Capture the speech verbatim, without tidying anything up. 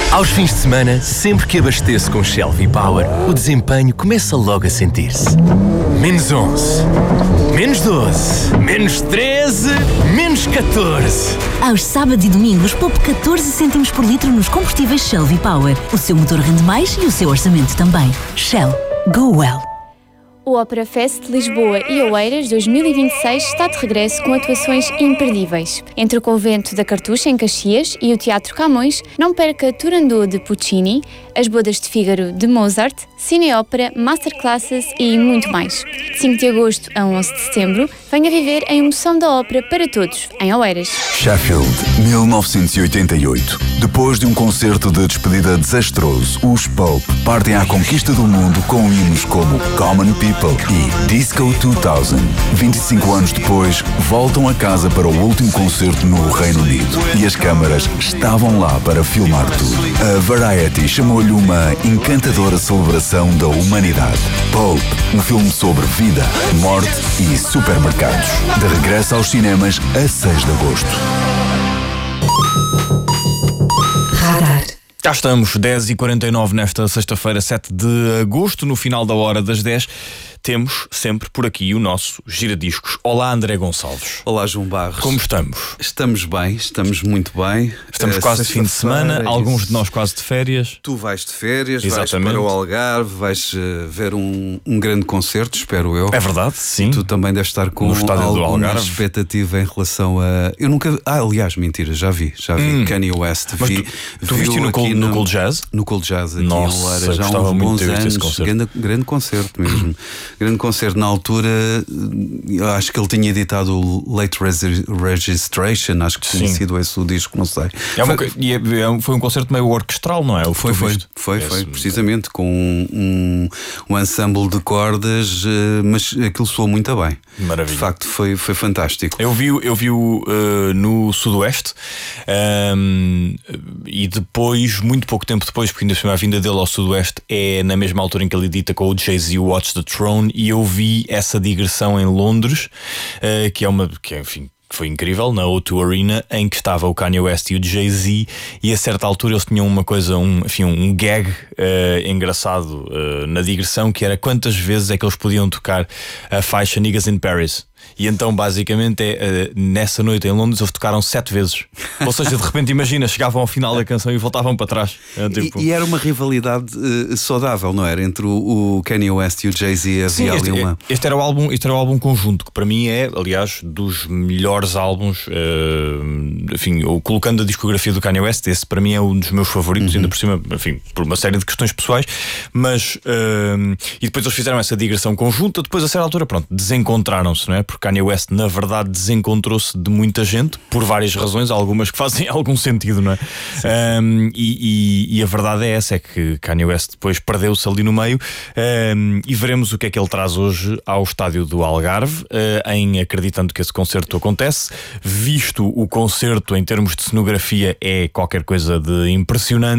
Aos fins de semana, sempre que abasteço com Shell V-Power, o desempenho começa logo a sentir-se. Menos onze, menos doze, menos treze, menos catorze. Aos sábados e domingos, poupe catorze cêntimos por litro nos combustíveis Shell V-Power. O seu motor rende mais e o seu orçamento também. Shell. Go well. O Opera Fest de Lisboa e Oeiras dois mil e vinte e seis está de regresso com atuações imperdíveis. Entre o Convento da Cartucha, em Caxias, e o Teatro Camões, não perca Turandot de Puccini, As Bodas de Fígaro de Mozart, Cine-Ópera, Masterclasses e muito mais. De cinco de agosto a onze de setembro, venha viver a emoção da ópera para todos, em Oeiras. Sheffield, mil novecentos e oitenta e oito. Depois de um concerto de despedida desastroso, os Pulp partem à conquista do mundo com hinos como Common People e Disco dois mil. vinte e cinco anos depois, voltam a casa para o último concerto no Reino Unido e as câmaras estavam lá para filmar tudo. A Variety chamou-lhe uma encantadora celebração da humanidade. Pulp, um filme sobre vida, morte e supermercados. De regresso aos cinemas a seis de agosto. Radar. Já estamos, dez e quarenta e nove nesta sexta-feira, sete de agosto, no final da hora das dez. Temos sempre por aqui o nosso giradiscos. Olá, André Gonçalves. Olá, João Barros. Como estamos? Estamos bem, estamos muito bem. Estamos uh, quase de fim de semana, alguns de nós quase de férias. Tu vais de férias, Exatamente. vais para o Algarve, vais uh, ver um, um grande concerto, espero eu. É verdade, sim. E tu também deves estar com alguma expectativa em relação a... Eu nunca... Ah, aliás, mentira, já vi, já vi. Hum. Kanye West. Mas vi, tu, tu viste no Cold, no Cold Jazz? No Cold Jazz, aqui Nossa, em Oeiras, já há uns bons anos. Grande, grande concerto mesmo. Grande concerto. Na altura, eu acho que ele tinha editado o Late Registration, acho que tinha Sim. sido esse o disco, não sei. É uma, foi, e é, foi um concerto meio orquestral, não é? O foi, foi, foi, foi, precisamente, com um, um ensemble de cordas, mas aquilo soou muito bem. Maravilha. De facto, foi, foi fantástico. Eu vi, eu vi uh, no Sudoeste um, e depois, muito pouco tempo depois, porque ainda a vinda dele ao Sudoeste é na mesma altura em que ele edita com o Jay-Z Watch the Throne, e eu vi essa digressão em Londres, uh, que é uma, que enfim, foi incrível, na O dois Arena, em que estava o Kanye West e o Jay-Z, e a certa altura eles tinham uma coisa, um, enfim, um gag uh, engraçado uh, na digressão, que era quantas vezes é que eles podiam tocar a faixa Niggas in Paris. E então, basicamente, é, uh, nessa noite em Londres, eles tocaram sete vezes. Ou seja, de repente, imagina, chegavam ao final da canção e voltavam para trás. É, tipo... e, e era uma rivalidade uh, saudável, não era? Entre o, o Kanye West e o Jay-Z. Havia ali uma... este, era o álbum, este era o álbum conjunto, que para mim é, aliás, dos melhores álbuns. Uh, enfim, eu, colocando a discografia do Kanye West, esse para mim é um dos meus favoritos, uhum. ainda por cima, enfim, por uma série de questões pessoais. Mas, uh, e depois eles fizeram essa digressão conjunta. Depois, a certa altura, pronto, desencontraram-se, não é? Porque Kanye West, na verdade, desencontrou-se de muita gente, por várias razões, algumas que fazem algum sentido, não é? Um, e, e, e a verdade é essa, é que Kanye West depois perdeu-se ali no meio, um, e veremos o que é que ele traz hoje ao estádio do Algarve, uh, em acreditando que esse concerto acontece. Visto o concerto em termos de cenografia, é qualquer coisa de impressionante.